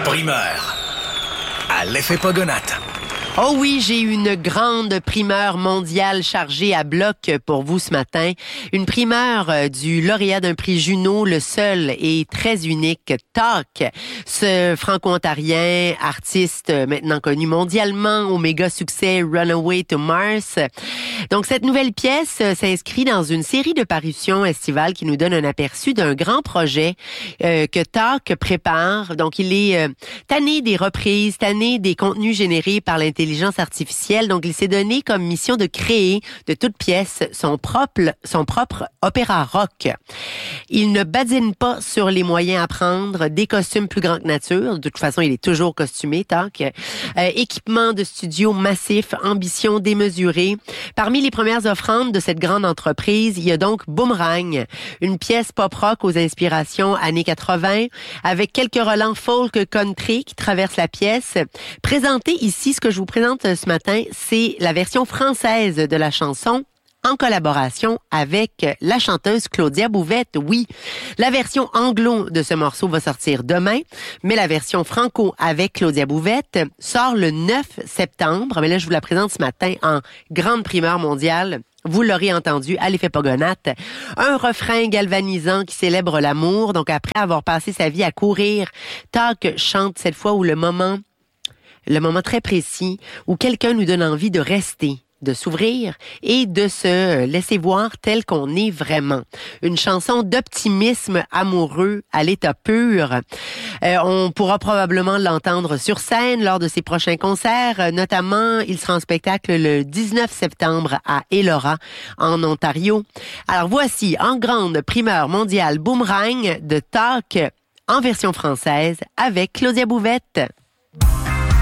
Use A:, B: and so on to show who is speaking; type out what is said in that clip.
A: Primeur à l'effet Pogonate.
B: Oh oui, j'ai une grande primeur mondiale chargée à bloc pour vous ce matin. Une primeur du lauréat d'un prix Juno, le seul et très unique TAK. Ce franco-ontarien, artiste maintenant connu mondialement au méga succès Runaway to Mars. Donc cette nouvelle pièce s'inscrit dans une série de parutions estivales qui nous donne un aperçu d'un grand projet que TAK prépare. Donc il est tanné des reprises, tanné des contenus générés par l'intelligence artificielle. Donc, il s'est donné comme mission de créer de toute pièce son propre opéra rock. Il ne badine pas sur les moyens à prendre, des costumes plus grands que nature. De toute façon, il est toujours costumé, TAK. Équipement de studio massif, ambition démesurée. Parmi les premières offrandes de cette grande entreprise, il y a donc Boomerang, une pièce pop-rock aux inspirations années 80, avec quelques relents folk country qui traversent la pièce. Présentée ici, ce que je vous présente ce matin, c'est la version française de la chanson en collaboration avec la chanteuse Claudia Bouvette. Oui, la version anglo de ce morceau va sortir demain, mais la version franco avec Claudia Bouvette sort le 9 septembre. Mais là, je vous la présente ce matin en grande primeur mondiale. Vous l'aurez entendu à l'effet Pogonate. Un refrain galvanisant qui célèbre l'amour. Donc, après avoir passé sa vie à courir, TAK chante cette fois où le moment très précis où quelqu'un nous donne envie de rester, de s'ouvrir et de se laisser voir tel qu'on est vraiment. Une chanson d'optimisme amoureux à l'état pur. On pourra probablement l'entendre sur scène lors de ses prochains concerts. Notamment, il sera en spectacle le 19 septembre à Elora, en Ontario. Alors voici, en grande primeur mondiale, Boomerang de TAK en version française avec Claudia Bouvette.